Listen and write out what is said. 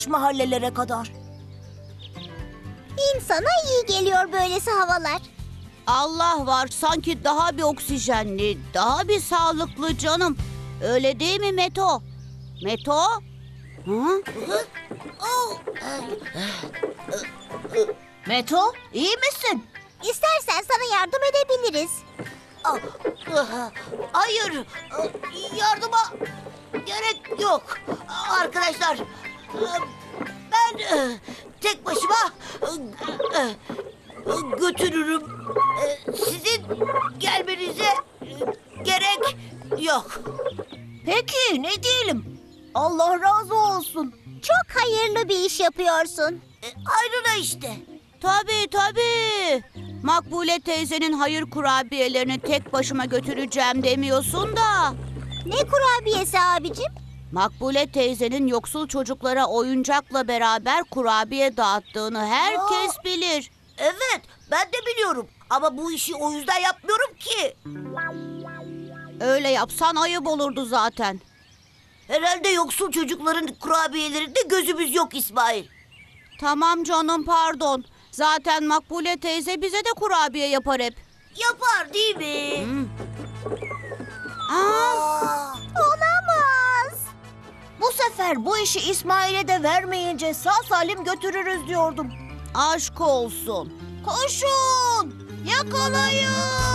mahallelere kadar. İnsana iyi geliyor böylesi havalar. Allah var, sanki daha bir oksijenli, daha bir sağlıklı canım. Öyle değil mi Meto? Meto? Hı? Meto, iyi misin? İstersen sana yardım edebiliriz. Hayır, yardıma gerek yok. Arkadaşlar, ben tek başıma götürürüm. Sizin gelmenize gerek yok. Peki, ne diyelim? Allah razı olsun. Çok hayırlı bir iş yapıyorsun. Ayrıla işte. Tabii. Makbule teyzenin hayır kurabiyelerini tek başıma götüreceğim demiyorsun da. Ne kurabiyesi abicim? Makbule teyzenin yoksul çocuklara oyuncakla beraber kurabiye dağıttığını herkes bilir. Evet, ben de biliyorum. Ama bu işi o yüzden yapmıyorum ki. Öyle yapsan ayıp olurdu zaten. Herhalde yoksul çocukların kurabiyelerinde gözümüz yok İsmail. Tamam canım, pardon. Zaten Makbule teyze bize de kurabiye yapar hep. Yapar değil mi? Aa, Olamaz. Bu sefer bu işi İsmail'e de vermeyince sağ salim götürürüz diyordum. aşk olsun. Koşun! Yakalayın!